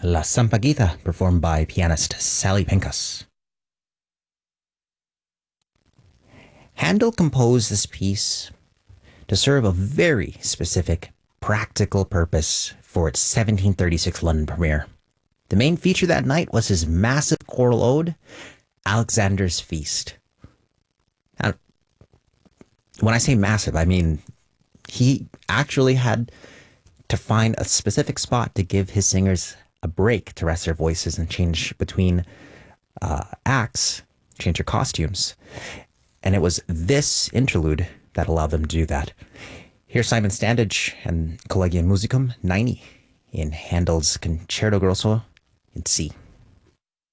La Sampaguita, performed by pianist Sally Pincus. Handel composed this piece to serve a very specific, practical purpose for its 1736 London premiere. The main feature that night was his massive choral ode, Alexander's Feast. Now, when I say massive, I mean he actually had to find a specific spot to give his singers a break to rest their voices and change between acts, change their costumes. And it was this interlude that allowed them to do that. Here's Simon Standage and Collegium Musicum 90 in Handel's Concerto Grosso in C.